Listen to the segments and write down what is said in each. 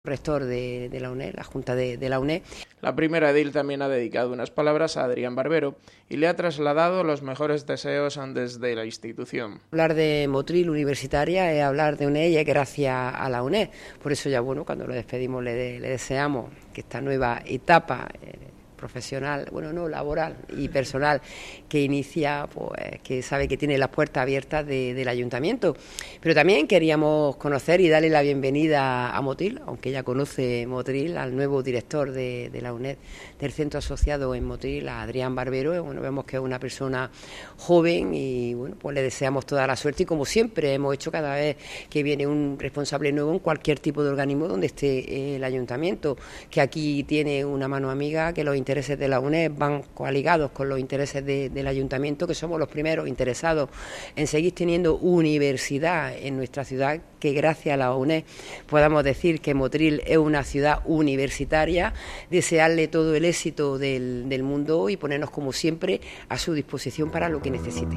rector de la UNED, la Junta de la UNED. La primera edil también ha dedicado unas palabras a Adrián Barbero y le ha trasladado los mejores deseos desde la institución. Hablar de Motril universitaria es hablar de UNED y es gracias a la UNED. Por eso ya cuando lo despedimos le deseamos que esta nueva etapa profesional, laboral y personal que inicia, que sabe que tiene las puertas abiertas del ayuntamiento. Pero también queríamos conocer y darle la bienvenida a Motril, aunque ya conoce Motril, al nuevo director de la UNED, del centro asociado en Motril, a Adrián Barbero. Vemos que es una persona joven y le deseamos toda la suerte, y como siempre hemos hecho cada vez que viene un responsable nuevo en cualquier tipo de organismo donde esté el ayuntamiento, que aquí tiene una mano amiga, que los intereses de la UNED van coaligados con los intereses del ayuntamiento, que somos los primeros interesados en seguir teniendo universidad en nuestra ciudad, que gracias a la UNED podamos decir que Motril es una ciudad universitaria. Desearle todo el éxito del mundo y ponernos como siempre a su disposición para lo que necesite.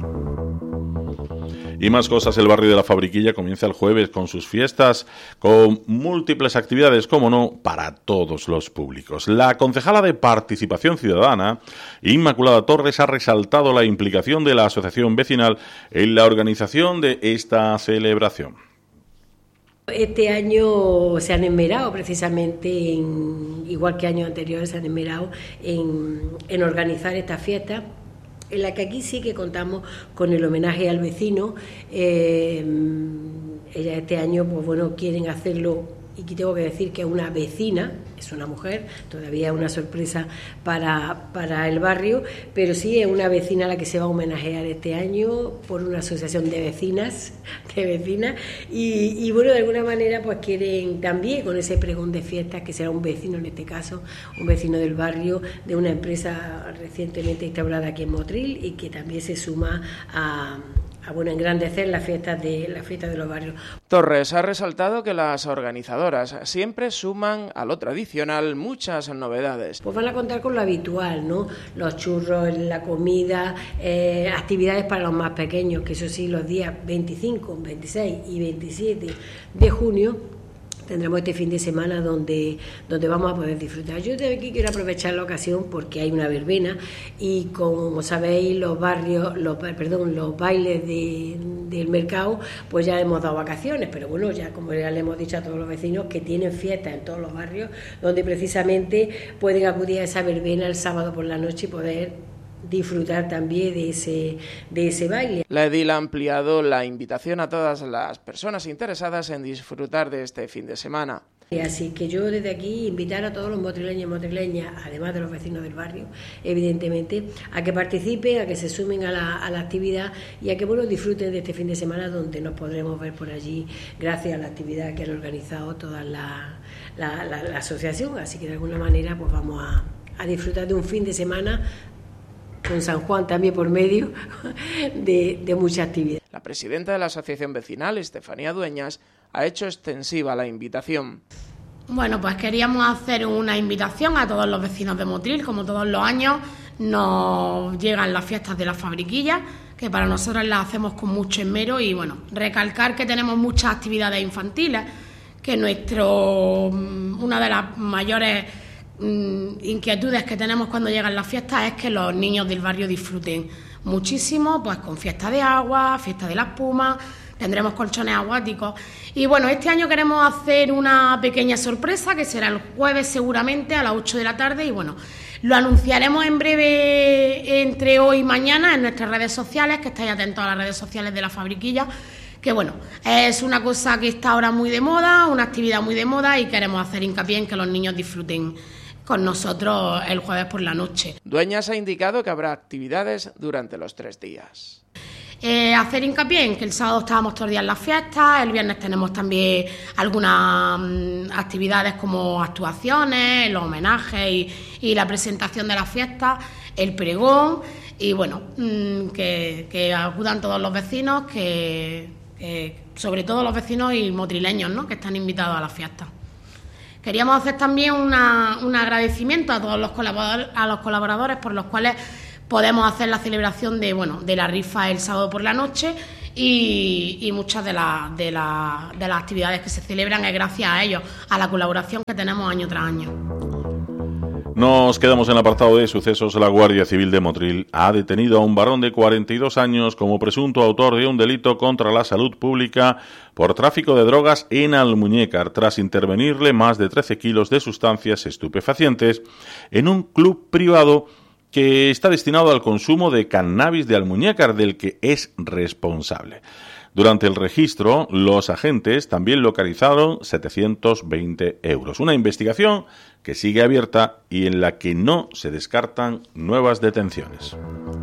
Y más cosas, el barrio de la Fabriquilla comienza el jueves con sus fiestas, con múltiples actividades, como no, para todos los públicos. La concejala de Participación Ciudadana, Inmaculada Torres, ha resaltado la implicación de la asociación vecinal en la organización de esta celebración. Este año se han esmerado precisamente, igual que años anteriores, se han esmerado en organizar esta fiesta, en la que aquí sí que contamos con el homenaje al vecino. Ellas este año quieren hacerlo, y aquí tengo que decir que es una vecina, es una mujer, todavía es una sorpresa para el barrio, pero sí es una vecina a la que se va a homenajear este año por una asociación de vecinas, y de alguna manera quieren también, con ese pregón de fiestas, que será un vecino, en este caso, un vecino del barrio, de una empresa recientemente instaurada aquí en Motril, y que también se suma a engrandecer las fiestas de los barrios. Torres ha resaltado que las organizadoras siempre suman a lo tradicional muchas novedades. Pues van a contar con lo habitual, ¿no? Los churros, la comida, actividades para los más pequeños, que eso sí, los días 25, 26 y 27 de junio tendremos este fin de semana donde vamos a poder disfrutar. Yo de aquí quiero aprovechar la ocasión porque hay una verbena, y como sabéis, los bailes del mercado, pues ya hemos dado vacaciones, pero ya como ya le hemos dicho a todos los vecinos, que tienen fiestas en todos los barrios, donde precisamente pueden acudir a esa verbena el sábado por la noche y poder disfrutar también de ese baile. La edil ha ampliado la invitación a todas las personas interesadas en disfrutar de este fin de semana. Así que yo desde aquí invitar a todos los motrileños y motrileñas, además de los vecinos del barrio, evidentemente, a que participen, a que se sumen a la actividad y a que disfruten de este fin de semana, donde nos podremos ver por allí gracias a la actividad que han organizado toda la asociación. Así que de alguna manera vamos a disfrutar de un fin de semana con San Juan también por medio de mucha actividad. La presidenta de la asociación vecinal, Estefanía Dueñas, ha hecho extensiva la invitación. Pues queríamos hacer una invitación a todos los vecinos de Motril. Como todos los años nos llegan las fiestas de la Fabriquilla, que para nosotros las hacemos con mucho esmero, y recalcar que tenemos muchas actividades infantiles, que una de las mayores inquietudes que tenemos cuando llegan las fiestas es que los niños del barrio disfruten muchísimo, con fiesta de agua, fiesta de la espuma, tendremos colchones acuáticos, y este año queremos hacer una pequeña sorpresa, que será el jueves seguramente a las 8 de la tarde, y lo anunciaremos en breve entre hoy y mañana en nuestras redes sociales, que estáis atentos a las redes sociales de la Fabriquilla, que es una cosa que está ahora muy de moda, una actividad muy de moda, y queremos hacer hincapié en que los niños disfruten con nosotros el jueves por la noche. Dueñas ha indicado que habrá actividades durante los 3 días. Hacer hincapié en que el sábado estábamos todos los días en las fiestas, el viernes tenemos también algunas actividades como actuaciones, los homenajes y la presentación de las fiestas, el pregón, y que acudan todos los vecinos, que sobre todo los vecinos y motrileños, ¿no?, que están invitados a las fiestas. Queríamos hacer también un agradecimiento a todos los colaboradores por los cuales podemos hacer la celebración de la rifa el sábado por la noche, y muchas de las actividades que se celebran es gracias a ellos, a la colaboración que tenemos año tras año. Nos quedamos en el apartado de sucesos. La Guardia Civil de Motril ha detenido a un varón de 42 años como presunto autor de un delito contra la salud pública por tráfico de drogas en Almuñécar, tras intervenirle más de 13 kilos de sustancias estupefacientes en un club privado que está destinado al consumo de cannabis de Almuñécar, del que es responsable. Durante el registro, los agentes también localizaron 720 euros. Una investigación que sigue abierta y en la que no se descartan nuevas detenciones.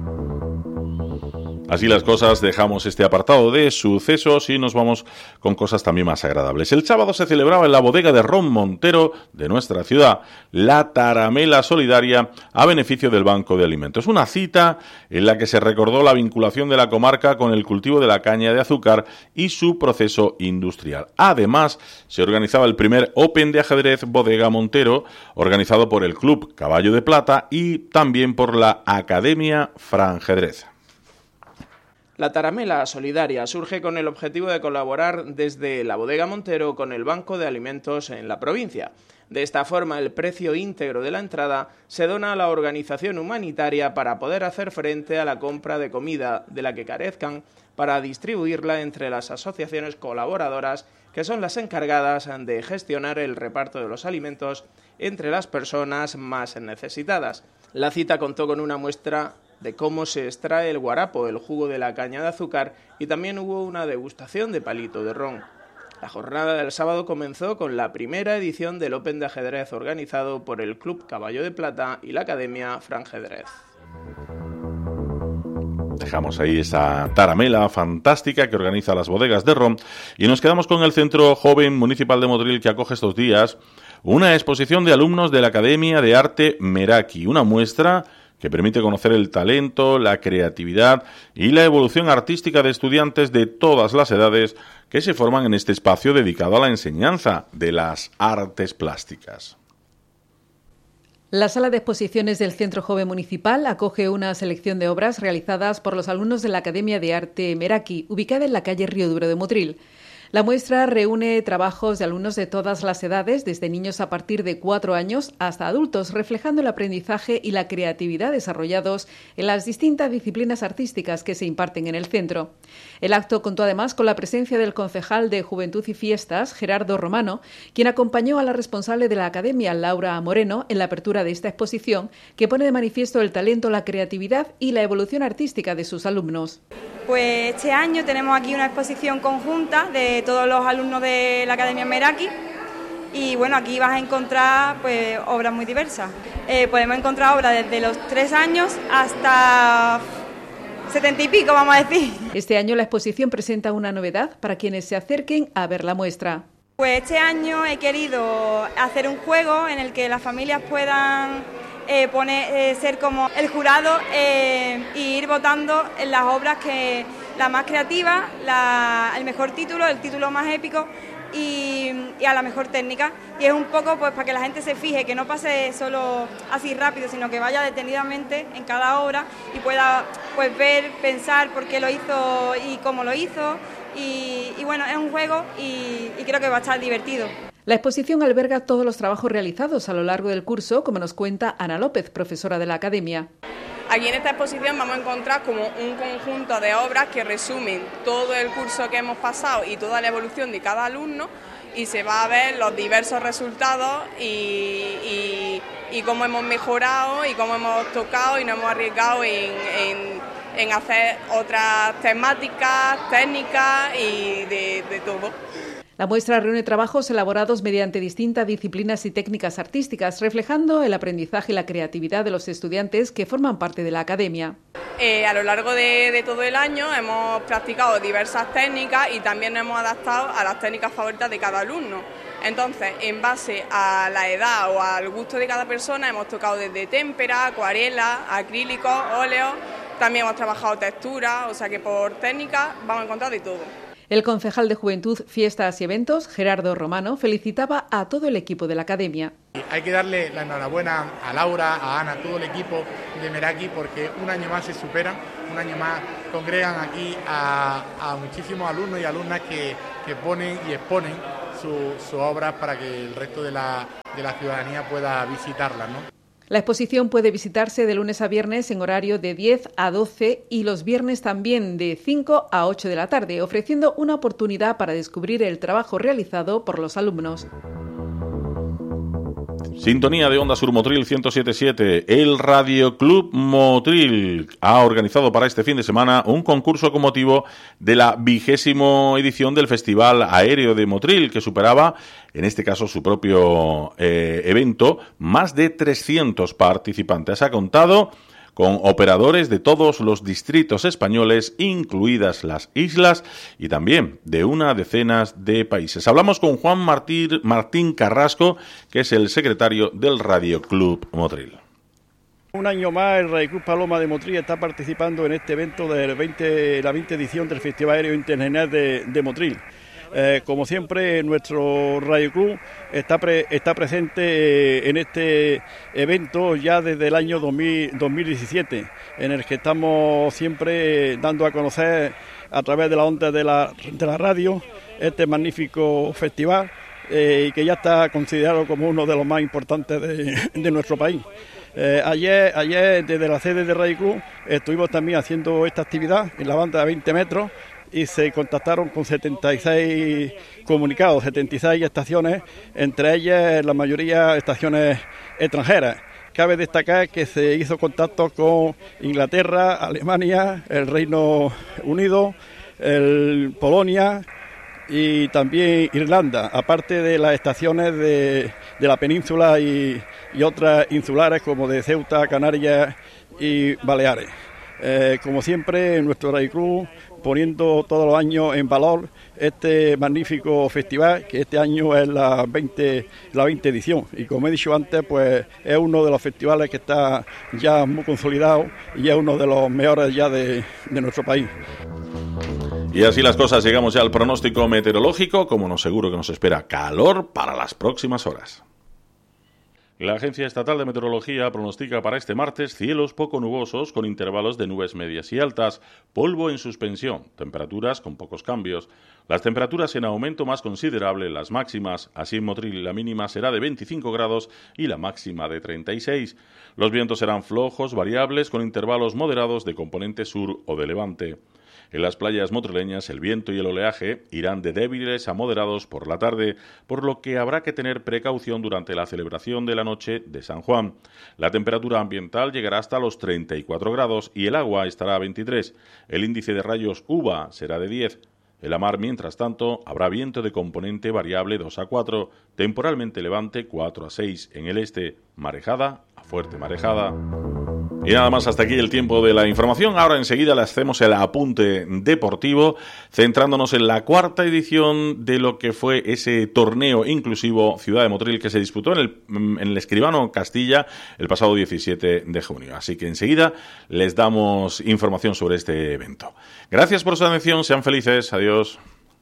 Así las cosas, dejamos este apartado de sucesos y nos vamos con cosas también más agradables. El sábado se celebraba en la bodega de ron Montero de nuestra ciudad la Taramela Solidaria a beneficio del Banco de Alimentos. Una cita en la que se recordó la vinculación de la comarca con el cultivo de la caña de azúcar y su proceso industrial. Además, se organizaba el primer Open de ajedrez Bodega Montero, organizado por el Club Caballo de Plata y también por la Academia Franjedrez. La Taramela Solidaria surge con el objetivo de colaborar desde la Bodega Montero con el Banco de Alimentos en la provincia. De esta forma, el precio íntegro de la entrada se dona a la organización humanitaria para poder hacer frente a la compra de comida de la que carezcan, para distribuirla entre las asociaciones colaboradoras que son las encargadas de gestionar el reparto de los alimentos entre las personas más necesitadas. La cita contó con una muestra de cómo se extrae el guarapo, el jugo de la caña de azúcar, y también hubo una degustación de palito de ron. La jornada del sábado comenzó con la primera edición del Open de ajedrez organizado por el Club Caballo de Plata y la Academia Franjedrez. Dejamos ahí esa taramela fantástica que organiza las bodegas de ron y nos quedamos con el Centro Joven Municipal de Motril, que acoge estos días una exposición de alumnos de la Academia de Arte Meraki, una muestra que permite conocer el talento, la creatividad y la evolución artística de estudiantes de todas las edades que se forman en este espacio dedicado a la enseñanza de las artes plásticas. La sala de exposiciones del Centro Joven Municipal acoge una selección de obras realizadas por los alumnos de la Academia de Arte Meraki, ubicada en la calle Río Duro de Motril. La muestra reúne trabajos de alumnos de todas las edades, desde niños a partir de 4 años hasta adultos, reflejando el aprendizaje y la creatividad desarrollados en las distintas disciplinas artísticas que se imparten en el centro. El acto contó además con la presencia del concejal de Juventud y Fiestas, Gerardo Romano, quien acompañó a la responsable de la Academia, Laura Moreno, en la apertura de esta exposición, que pone de manifiesto el talento, la creatividad y la evolución artística de sus alumnos. Pues este año tenemos aquí una exposición conjunta de todos los alumnos de la Academia Meraki y bueno, aquí vas a encontrar pues obras muy diversas. Podemos encontrar obras desde los 3 años hasta 70 y pico, vamos a decir. Este año la exposición presenta una novedad para quienes se acerquen a ver la muestra. Pues este año he querido hacer un juego en el que las familias puedan ser como el jurado y ir votando en las obras que la más creativa, el mejor título, el título más épico y a la mejor técnica. Y es un poco pues para que la gente se fije, que no pase solo así rápido, sino que vaya detenidamente en cada obra y pueda pues ver, pensar por qué lo hizo y cómo lo hizo. Y bueno, es un juego y creo que va a estar divertido. La exposición alberga todos los trabajos realizados a lo largo del curso, como nos cuenta Ana López, profesora de la Academia. Aquí en esta exposición vamos a encontrar como un conjunto de obras que resumen todo el curso que hemos pasado y toda la evolución de cada alumno, y se va a ver los diversos resultados y cómo hemos mejorado y cómo hemos tocado y nos hemos arriesgado en hacer otras temáticas, técnicas y de todo. La muestra reúne trabajos elaborados mediante distintas disciplinas y técnicas artísticas, reflejando el aprendizaje y la creatividad de los estudiantes que forman parte de la Academia. A lo largo de todo el año hemos practicado diversas técnicas y también nos hemos adaptado a las técnicas favoritas de cada alumno. Entonces, en base a la edad o al gusto de cada persona, hemos tocado desde témpera, acuarela, acrílicos, óleos. También hemos trabajado textura, o sea que por técnica vamos a encontrar de todo. El concejal de Juventud, Fiestas y Eventos, Gerardo Romano, felicitaba a todo el equipo de la Academia. Hay que darle la enhorabuena a Laura, a Ana, a todo el equipo de Meraki, porque un año más se superan, un año más congregan aquí a muchísimos alumnos y alumnas que ponen y exponen sus obras para que el resto de la ciudadanía pueda visitarlas, ¿no? La exposición puede visitarse de lunes a viernes en horario de 10 a 12 y los viernes también de 5 a 8 de la tarde, ofreciendo una oportunidad para descubrir el trabajo realizado por los alumnos. Sintonía de Onda Sur Motril 107.7. El Radio Club Motril ha organizado para este fin de semana un concurso con motivo de la 20ª edición del Festival Aéreo de Motril, que superaba, en este caso su propio evento, más de 300 participantes. Ha contado con operadores de todos los distritos españoles, incluidas las islas, y también de una decena de países. Hablamos con Juan Martín Carrasco, que es el secretario del Radio Club Motril. Un año más el Radio Club Paloma de Motril está participando en este evento de la 20 edición del Festival Aéreo Internacional de Motril. Como siempre, nuestro Radio Club está presente en este evento ya desde el año 2017, en el que estamos siempre dando a conocer a través de la onda de la radio este magnífico festival y que ya está considerado como uno de los más importantes de nuestro país. Ayer desde la sede de Radio Club estuvimos también haciendo esta actividad en la banda de 20 metros y se contactaron con 76 comunicados, 76 estaciones, entre ellas la mayoría estaciones extranjeras. Cabe destacar que se hizo contacto con Inglaterra, Alemania, el Reino Unido, Polonia y también Irlanda, aparte de las estaciones de la península y otras insulares como de Ceuta, Canarias y Baleares. Como siempre, en nuestro Radio Club, poniendo todos los años en valor este magnífico festival, que este año es la 20 edición. Y como he dicho antes, pues es uno de los festivales que está ya muy consolidado y es uno de los mejores ya de nuestro país. Y así las cosas, llegamos ya al pronóstico meteorológico, como nos seguro que nos espera calor para las próximas horas. La Agencia Estatal de Meteorología pronostica para este martes cielos poco nubosos con intervalos de nubes medias y altas, polvo en suspensión, temperaturas con pocos cambios. Las temperaturas en aumento más considerable, las máximas, así en Motril la mínima será de 25 grados y la máxima de 36. Los vientos serán flojos, variables, con intervalos moderados de componente sur o de levante. En las playas motrileñas el viento y el oleaje irán de débiles a moderados por la tarde, por lo que habrá que tener precaución durante la celebración de la noche de San Juan. La temperatura ambiental llegará hasta los 34 grados y el agua estará a 23. El índice de rayos UVA será de 10. En la mar, mientras tanto, habrá viento de componente variable 2 a 4, temporalmente levante 4 a 6 en el este, marejada a fuerte marejada. Y nada más, hasta aquí el tiempo de la información. Ahora enseguida le hacemos el apunte deportivo, centrándonos en la 4ª edición de lo que fue ese torneo inclusivo Ciudad de Motril que se disputó en el Escribano Castilla el pasado 17 de junio. Así que enseguida les damos información sobre este evento. Gracias por su atención, sean felices, adiós.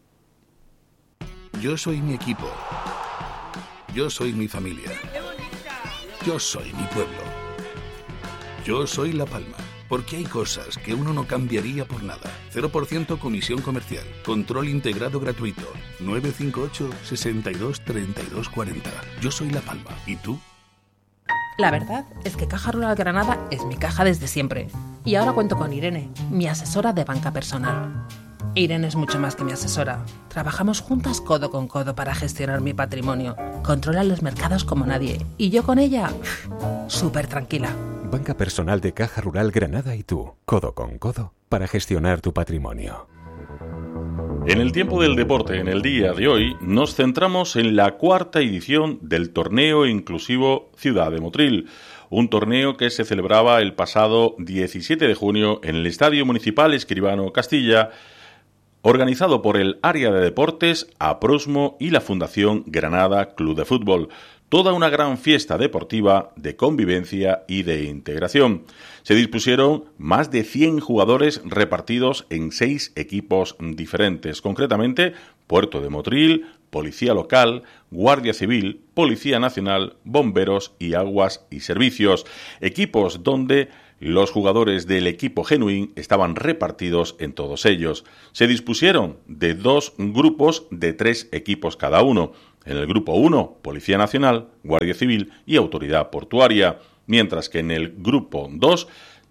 Yo soy mi equipo. Yo soy mi familia. Yo soy mi pueblo. Yo soy La Palma, porque hay cosas que uno no cambiaría por nada. 0% comisión comercial, control integrado gratuito, 958 62 32 40. Yo soy La Palma, ¿y tú? La verdad es que Caja Rural Granada es mi caja desde siempre. Y ahora cuento con Irene, mi asesora de banca personal. Irene es mucho más que mi asesora. Trabajamos juntas codo con codo para gestionar mi patrimonio. Controla los mercados como nadie. Y yo con ella, súper tranquila. Banca personal de Caja Rural Granada y tú, codo con codo, para gestionar tu patrimonio. En el tiempo del deporte, en el día de hoy, nos centramos en la 4ª edición del torneo inclusivo Ciudad de Motril. Un torneo que se celebraba el pasado 17 de junio en el Estadio Municipal Escribano Castilla, organizado por el Área de Deportes, Aprosmo y la Fundación Granada Club de Fútbol. Toda una gran fiesta deportiva de convivencia y de integración. Se dispusieron más de 100 jugadores repartidos en 6 equipos diferentes, concretamente Puerto de Motril, Policía Local, Guardia Civil, Policía Nacional, Bomberos y Aguas y Servicios. Equipos donde los jugadores del equipo genuín estaban repartidos en todos ellos. Se dispusieron de 2 grupos de 3 equipos cada uno. En el grupo 1, Policía Nacional, Guardia Civil y Autoridad Portuaria, mientras que en el grupo 2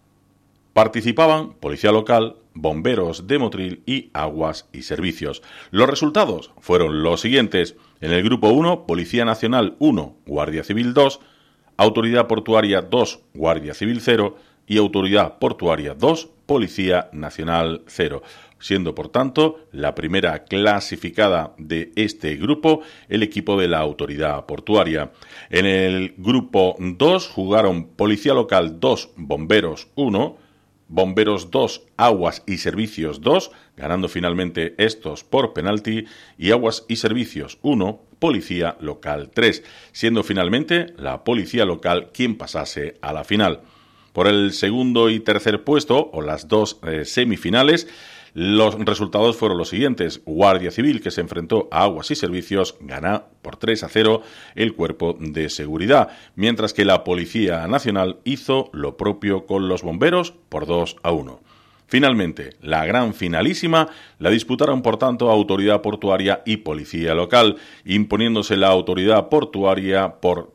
participaban Policía Local, Bomberos de Motril y Aguas y Servicios. Los resultados fueron los siguientes. En el grupo 1, Policía Nacional 1, Guardia Civil 2, Autoridad Portuaria 2, Guardia Civil 0 y Autoridad Portuaria 2, Policía Nacional 0. Siendo, por tanto, la primera clasificada de este grupo el equipo de la Autoridad Portuaria. En el grupo 2 jugaron Policía Local 2, Bomberos 1, Bomberos 2, Aguas y Servicios 2, ganando finalmente estos por penalti, y Aguas y Servicios 1, Policía Local 3, siendo finalmente la Policía Local quien pasase a la final. Por el segundo y tercer puesto, o las 2 semifinales, los resultados fueron los siguientes. Guardia Civil, que se enfrentó a Aguas y Servicios, gana por 3-0 el Cuerpo de Seguridad, mientras que la Policía Nacional hizo lo propio con los Bomberos por 2-1. Finalmente, la gran finalísima la disputaron, por tanto, Autoridad Portuaria y Policía Local, imponiéndose la Autoridad Portuaria por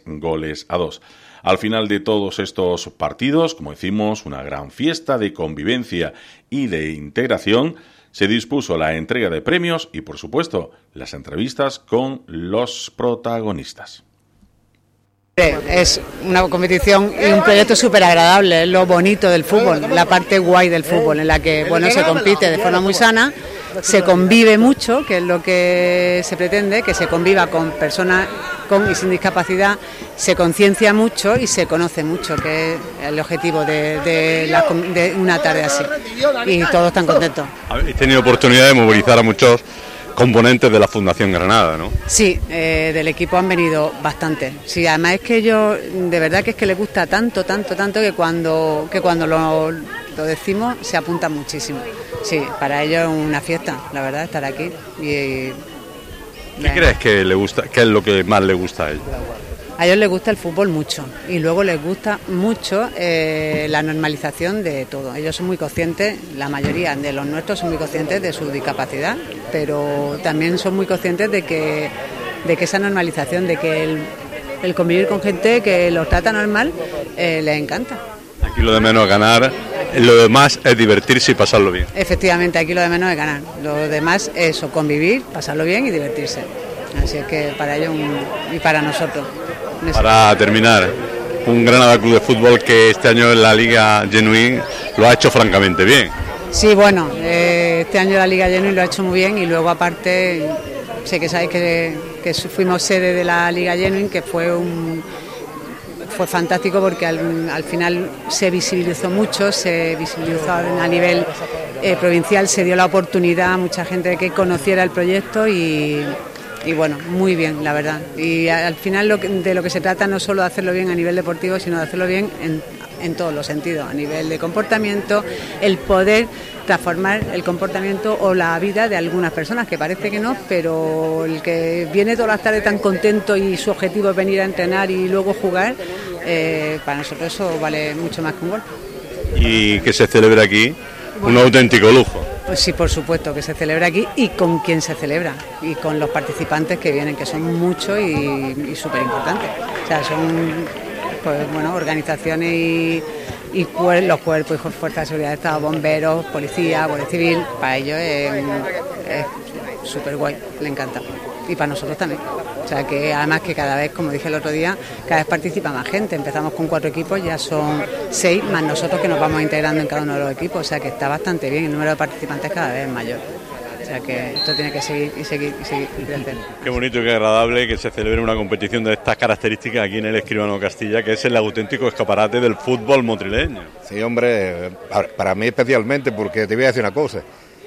3-2. Al final de todos estos partidos, como decimos, una gran fiesta de convivencia y de integración, se dispuso la entrega de premios y, por supuesto, las entrevistas con los protagonistas. Es una competición y un proyecto súper agradable, es lo bonito del fútbol, la parte guay del fútbol, en la que se compite de forma muy sana, se convive mucho, que es lo que se pretende, que se conviva con personas con y sin discapacidad, se conciencia mucho y se conoce mucho, que es el objetivo de una tarde así, y todos están contentos. Habéis tenido oportunidad de movilizar a muchos componentes de la Fundación Granada, ¿no? Sí, del equipo han venido bastante. Sí, además es que ellos, de verdad que es que les gusta tanto, que cuando lo decimos se apuntan muchísimo. Sí, para ellos es una fiesta, la verdad, estar aquí. ¿Qué crees que le gusta? ¿Qué es lo que más le gusta a ellos? A ellos les gusta el fútbol mucho y luego les gusta mucho la normalización de todo. Ellos son muy conscientes, la mayoría de los nuestros son muy conscientes de su discapacidad, pero también son muy conscientes de que esa normalización, de que el convivir con gente que los trata normal, les encanta. Aquí lo de menos es ganar, lo demás es divertirse y pasarlo bien. Efectivamente, aquí lo de menos es ganar, lo demás es eso, convivir, pasarlo bien y divertirse. Así es que para ellos y para nosotros. Para terminar, un Granada Club de Fútbol que este año en la Liga Genuín lo ha hecho francamente bien. Sí, bueno, este año la Liga Genuín lo ha hecho muy bien y luego aparte, sé que sabéis que fuimos sede de la Liga Genuín, que fue fantástico porque al final se visibilizó mucho, se visibilizó a nivel provincial, se dio la oportunidad a mucha gente que conociera el proyecto y bueno, muy bien, la verdad. Y al final de lo que se trata no solo de hacerlo bien a nivel deportivo, sino de hacerlo bien en todos los sentidos, a nivel de comportamiento, el poder transformar el comportamiento o la vida de algunas personas, que parece que no, pero el que viene todas las tardes tan contento y su objetivo es venir a entrenar y luego jugar, para nosotros eso vale mucho más que un gol. Y que se celebre aquí, un auténtico lujo. Pues sí, por supuesto, que se celebra aquí y con quien se celebra y con los participantes que vienen, que son muchos y súper importantes. O sea, son organizaciones y los cuerpos y fuerzas de seguridad de Estado, bomberos, policía, guardia civil. Para ellos es súper guay, le encanta. Y para nosotros también. O sea, que además que cada vez, como dije el otro día, cada vez participa más gente. Empezamos con 4 equipos, ya son 6, más nosotros que nos vamos integrando en cada uno de los equipos. O sea, que está bastante bien, el número de participantes cada vez es mayor. O sea, que esto tiene que seguir y crecer. Qué bonito y qué agradable que se celebre una competición de estas características aquí en el Escribano Castilla, que es el auténtico escaparate del fútbol motrileño. Sí, hombre, para mí especialmente, porque te voy a decir una cosa.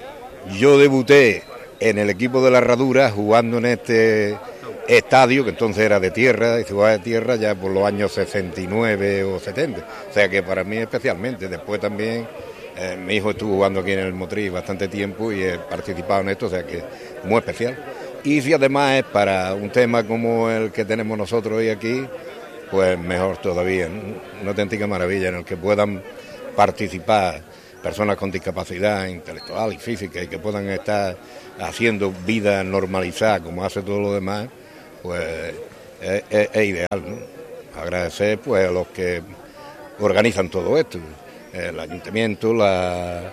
Yo debuté en el equipo de la Herradura jugando en este estadio, que entonces era de tierra, de ciudad de tierra, ya por los años 69 o 70. O sea que para mí especialmente. Después también mi hijo estuvo jugando aquí en el Motril bastante tiempo y he participado en esto, o sea que muy especial. Y si además es para un tema como el que tenemos nosotros hoy aquí, pues mejor todavía, ¿no? Una auténtica maravilla en el que puedan participar personas con discapacidad intelectual y física y que puedan estar haciendo vida normalizada como hace todo lo demás, pues es ideal, ¿no? Agradecer pues a los que organizan todo esto, el ayuntamiento, la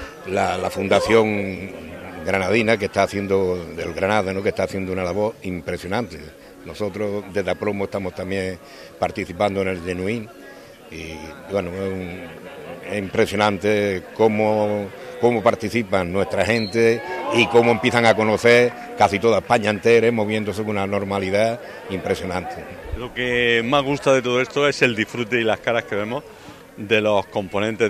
Fundación Granadina, que está haciendo, del Granada, ¿no?, que está haciendo una labor impresionante. Nosotros desde Apromo estamos también participando en el Genuín y bueno, es impresionante cómo participan nuestra gente y cómo empiezan a conocer casi toda España entera, moviéndose con una normalidad impresionante. Lo que más gusta de todo esto es el disfrute y las caras que vemos de los componentes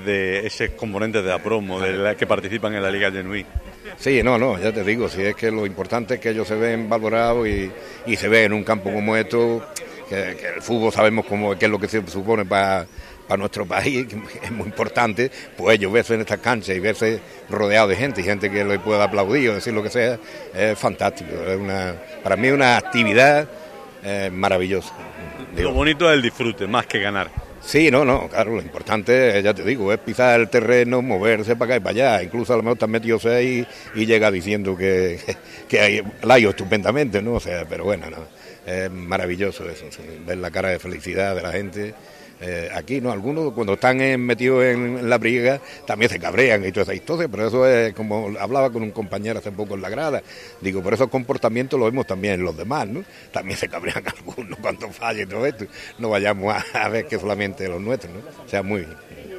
de Apromo, que participan en la Liga Genuín. Sí, no, ya te digo, si es que lo importante es que ellos se ven valorados y se ven en un campo como esto, que el fútbol sabemos qué es lo que se supone para nuestro país, que es muy importante, pues ellos verse en estas canchas y verse rodeados de gente, y gente que le pueda aplaudir o decir lo que sea, es fantástico, para mí una actividad maravillosa. Lo bonito es el disfrute, más que ganar. Sí, no, claro, lo importante, ya te digo, es pisar el terreno, moverse para acá y para allá. Incluso a lo mejor te has metido 6 y llega diciendo que la ha ido estupendamente, ¿no? O sea, pero bueno, no, es maravilloso eso, sí, ver la cara de felicidad de la gente. Aquí, ¿no? Algunos cuando están metidos en la briga también se cabrean y toda esa historia, pero eso es como hablaba con un compañero hace poco en la grada. Digo, por esos comportamientos lo vemos también en los demás, ¿no? También se cabrean algunos cuando falla y todo esto. No vayamos a ver que solamente los nuestros, ¿no? O sea, muy bien.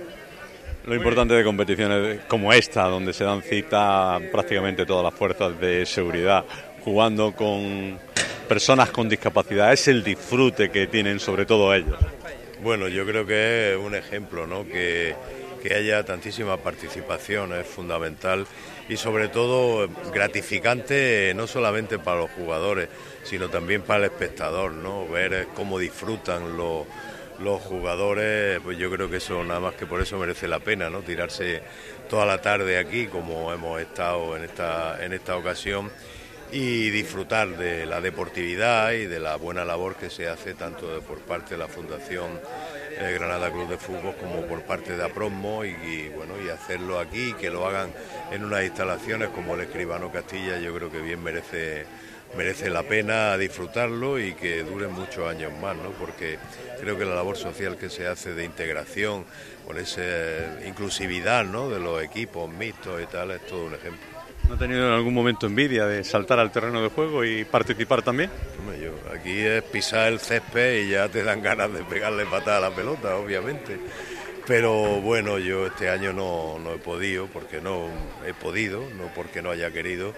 Lo importante de competiciones como esta, donde se dan cita prácticamente todas las fuerzas de seguridad, jugando con personas con discapacidad, es el disfrute que tienen sobre todo ellos. Bueno, yo creo que es un ejemplo, ¿no? Que haya tantísima participación es fundamental y sobre todo gratificante no solamente para los jugadores, sino también para el espectador, ¿no? Ver cómo disfrutan los jugadores, pues yo creo que eso nada más que por eso merece la pena, ¿no? Tirarse toda la tarde aquí como hemos estado en esta ocasión y disfrutar de la deportividad y de la buena labor que se hace tanto por parte de la Fundación Granada Club de Fútbol como por parte de Apromo y hacerlo aquí, que lo hagan en unas instalaciones como el Escribano Castilla, yo creo que bien merece la pena disfrutarlo y que dure muchos años más, ¿no? Porque creo que la labor social que se hace de integración, con esa inclusividad, ¿no?, de los equipos mixtos y tal, es todo un ejemplo. ¿No ha tenido en algún momento envidia de saltar al terreno de juego y participar también? Aquí es pisar el césped y ya te dan ganas de pegarle patada a la pelota, obviamente. Pero bueno, yo este año no he podido, porque no he podido, no porque no haya querido.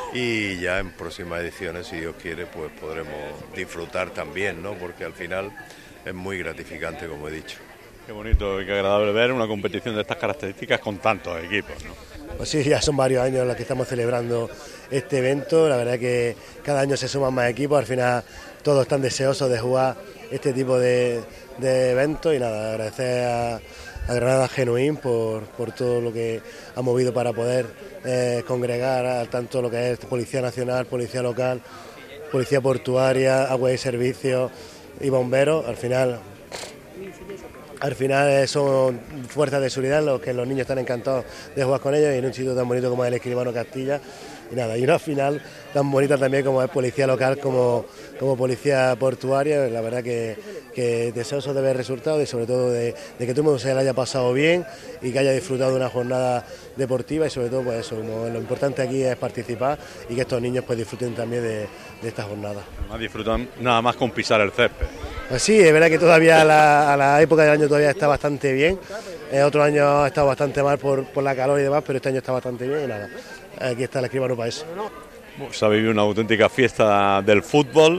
Y ya en próximas ediciones, si Dios quiere, pues podremos disfrutar también, ¿no? Porque al final es muy gratificante, como he dicho. Qué bonito y qué agradable ver una competición de estas características con tantos equipos, ¿no? Pues sí, ya son varios años los que estamos celebrando este evento. La verdad que cada año se suman más equipos, al final todos están deseosos de jugar este tipo de eventos y nada, agradecer a Granada Genuín por todo lo que ha movido para poder congregar a tanto lo que es Policía Nacional, Policía Local, Policía Portuaria, Agua y Servicios y Bomberos. Al final son fuerzas de seguridad los que los niños están encantados de jugar con ellos y en un sitio tan bonito como es el Escribano Castilla. Y nada, y una final tan bonita también como es Policía Local, como Policía Portuaria. La verdad que deseosos de ver resultados y sobre todo de que todo el mundo se le haya pasado bien y que haya disfrutado de una jornada deportiva y sobre todo pues eso, como lo importante aquí es participar y que estos niños pues disfruten también de esta jornada. Además disfrutan nada más con pisar el césped. Pues sí, es verdad que todavía a la época del año todavía está bastante bien. Otro año ha estado bastante mal por la calor y demás, pero este año está bastante bien y nada, aquí está el Escribano para eso. Se ha vivido una auténtica fiesta del fútbol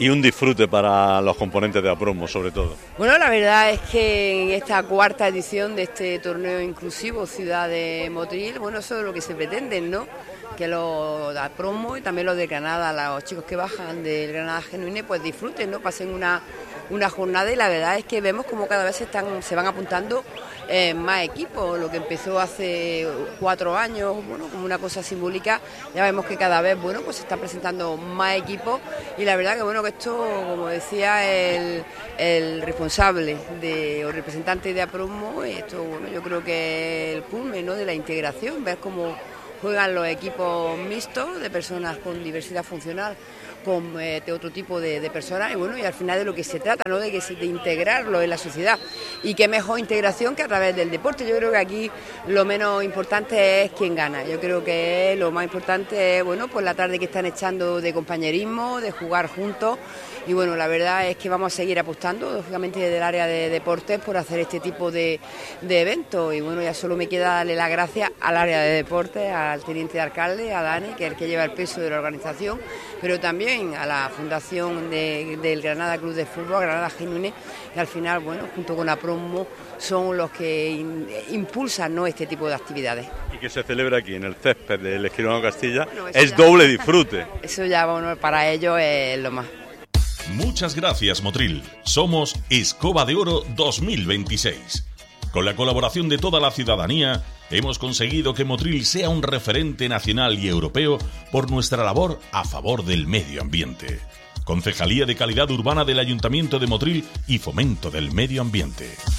y un disfrute para los componentes de Apromo, sobre todo. Bueno, la verdad es que en esta cuarta edición de este torneo inclusivo Ciudad de Motril, bueno, eso es lo que se pretende, ¿no? Que los de Apromo y también los de Granada, los chicos que bajan del Granada Genuine, pues disfruten, ¿no? Pasen una jornada, y la verdad es que vemos como cada vez se van apuntando más equipos. Lo que empezó hace 4 años, bueno, como una cosa simbólica, ya vemos que cada vez, bueno, pues se están presentando más equipos, y la verdad que bueno, que esto, como decía el responsable o representante de Apromo, esto, bueno, yo creo que es el culmen, ¿no?, de la integración, ver cómo juegan los equipos mixtos de personas con diversidad funcional, con otro tipo de personas, y bueno, y al final de lo que se trata, ¿no?, de integrarlo en la sociedad, y qué mejor integración que a través del deporte. Yo creo que aquí lo menos importante es quién gana. Yo creo que lo más importante es, bueno, pues la tarde que están echando de compañerismo, de jugar juntos, y bueno, la verdad es que vamos a seguir apostando, lógicamente desde el área de deportes, por hacer este tipo de eventos, y bueno, ya solo me queda darle las gracias al área de deportes, al teniente de alcalde, a Dani, que es el que lleva el peso de la organización, pero también a la fundación del Granada Club de Fútbol, Granada Genuine, que al final, bueno, junto con Apromo, son los que impulsan, ¿no?, este tipo de actividades. Y que se celebra aquí en el césped del Escribano Castilla, bueno, es ya doble disfrute. Eso ya, bueno, para ellos es lo más. Muchas gracias, Motril. Somos Escoba de Oro 2026. Con la colaboración de toda la ciudadanía, hemos conseguido que Motril sea un referente nacional y europeo por nuestra labor a favor del medio ambiente. Concejalía de Calidad Urbana del Ayuntamiento de Motril y Fomento del Medio Ambiente.